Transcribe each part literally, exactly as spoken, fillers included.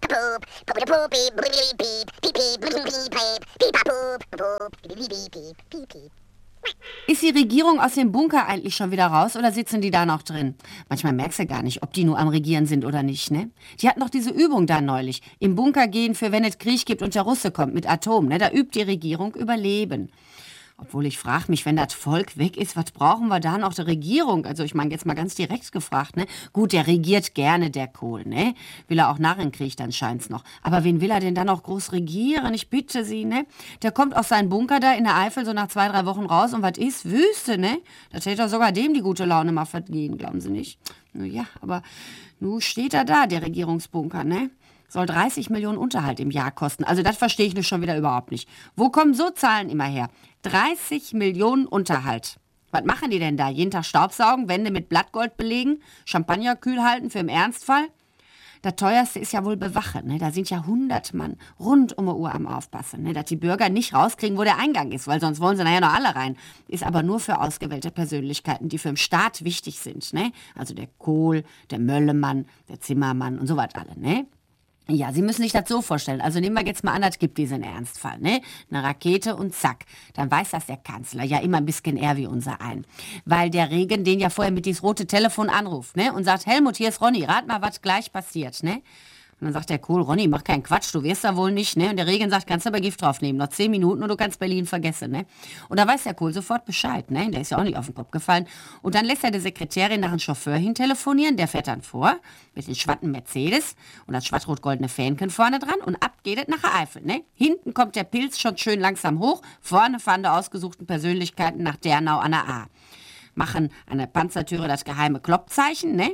Ist die Regierung aus dem Bunker eigentlich schon wieder raus oder sitzen die da noch drin? Manchmal merkst du gar nicht, ob die nur am Regieren sind oder nicht, ne? Die hatten doch diese Übung da neulich. Im Bunker gehen, für wenn es Krieg gibt und der Russe kommt mit Atom, ne? Da übt die Regierung Überleben. Obwohl ich frage mich, wenn das Volk weg ist, was brauchen wir da noch der Regierung? Also ich meine jetzt mal ganz direkt gefragt, ne? Gut, der regiert gerne, der Kohl, ne? Will er auch nach dem Krieg, dann scheint's noch. Aber wen will er denn dann noch groß regieren? Ich bitte Sie, ne? Der kommt aus seinem Bunker da in der Eifel so nach zwei, drei Wochen raus und was ist? Wüste, ne? Da täte doch sogar dem die gute Laune mal vergehen, glauben Sie nicht? Nun ja, aber nun steht er da, der Regierungsbunker, ne? Soll dreißig Millionen Unterhalt im Jahr kosten. Also das verstehe ich nur schon wieder überhaupt nicht. Wo kommen so Zahlen immer her? dreißig Millionen Unterhalt. Was machen die denn da? Jeden Tag Staubsaugen, Wände mit Blattgold belegen, Champagner kühl halten für im Ernstfall? Das teuerste ist ja wohl Bewachen. Ne? Da sind ja hundert Mann rund um die Uhr am Aufpassen. Ne? Dass die Bürger nicht rauskriegen, wo der Eingang ist, weil sonst wollen sie nachher noch alle rein. Ist aber nur für ausgewählte Persönlichkeiten, die für den Staat wichtig sind. Ne? Also der Kohl, der Möllemann, der Zimmermann und so was alle. Ne? Ja, Sie müssen sich das so vorstellen. Also nehmen wir jetzt mal an, es gibt diesen Ernstfall, ne? Eine Rakete und zack. Dann weiß das der Kanzler ja immer ein bisschen eher wie unser ein. Weil der Regen den ja vorher mit dieses rote Telefon anruft, ne? Und sagt, Helmut, hier ist Ronny, rat mal, was gleich passiert, ne? Und dann sagt der Kohl, Ronny, mach keinen Quatsch, du wirst da wohl nicht, ne? Und der Regen sagt, kannst du aber Gift draufnehmen, noch zehn Minuten und du kannst Berlin vergessen, ne? Und da weiß der Kohl sofort Bescheid, ne? Der ist ja auch nicht auf den Kopf gefallen. Und dann lässt er der Sekretärin nach einem Chauffeur hin telefonieren, der fährt dann vor, mit dem schwatten Mercedes und das schwarz-rot-goldene Fähnchen vorne dran und ab geht es nach der Eifel, ne? Hinten kommt der Pilz schon schön langsam hoch, vorne fahren die ausgesuchten Persönlichkeiten nach Dernau an der A. Machen an der Panzertüre das geheime Kloppzeichen, ne?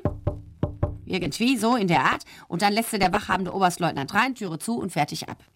Irgendwie so in der Art. Und dann lässt der wachhabende Oberstleutnant rein, Türe zu und fertig ab.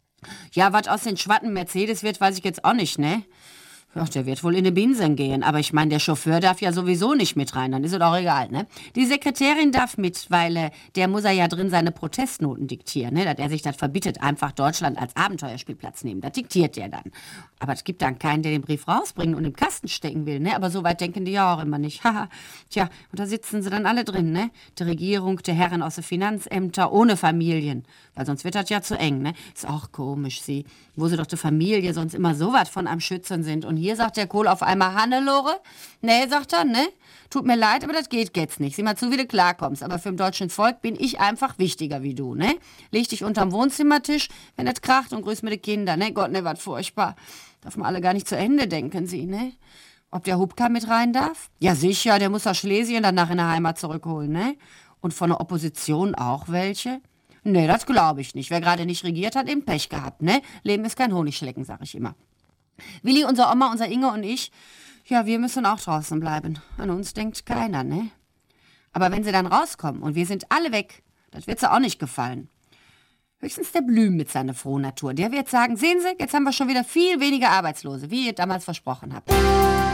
Ja, was aus den schwatten Mercedes wird, weiß ich jetzt auch nicht, ne? Ja, der wird wohl in die Binsen gehen. Aber ich meine, der Chauffeur darf ja sowieso nicht mit rein. Dann ist es auch egal, ne? Die Sekretärin darf mit, weil äh, der muss er ja drin seine Protestnoten diktieren, ne? Dass er sich das verbietet, einfach Deutschland als Abenteuerspielplatz nehmen. Das diktiert der dann. Aber es gibt dann keinen, der den Brief rausbringen und im Kasten stecken will, ne? Aber so weit denken die ja auch immer nicht. Haha. Tja, und da sitzen sie dann alle drin, ne? Die Regierung, die Herren aus den Finanzämtern, ohne Familien. Weil sonst wird das ja zu eng, ne? Ist auch komisch, sie. Wo sie doch die Familie sonst immer so was von am Schützen sind. Und hier sagt der Kohl auf einmal, Hannelore? Nee, sagt er, ne? Tut mir leid, aber das geht jetzt nicht. Sieh mal zu, wie du klarkommst. Aber für das deutsche Volk bin ich einfach wichtiger wie du, ne? Leg dich unterm Wohnzimmertisch, wenn es kracht und grüß mir die Kinder, ne? Gott, ne, was furchtbar. Darf man alle gar nicht zu Ende denken, sie, ne? Ob der Hubka mit rein darf? Ja, sicher, der muss aus Schlesien danach in der Heimat zurückholen, ne? Und von der Opposition auch welche? Nee, das glaube ich nicht. Wer gerade nicht regiert hat, eben Pech gehabt, ne? Leben ist kein Honigschlecken, sag ich immer. Willi, unser Oma, unser Inge und ich, ja, wir müssen auch draußen bleiben. An uns denkt keiner, ne? Aber wenn sie dann rauskommen und wir sind alle weg, das wird sie auch nicht gefallen. Höchstens der Blüm mit seiner frohen Natur. Der wird sagen, sehen Sie, jetzt haben wir schon wieder viel weniger Arbeitslose, wie ihr damals versprochen habt.